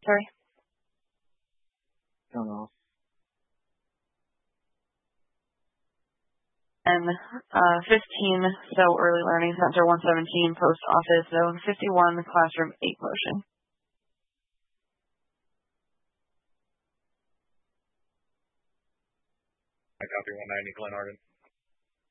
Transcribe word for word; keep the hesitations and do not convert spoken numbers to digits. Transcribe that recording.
Sorry. Don't know. And uh, fifteen, so Early Learning Center, one seventeen, Post Office Zone fifty-one, Classroom eight motion. I copy one ninety, Glenn Arden.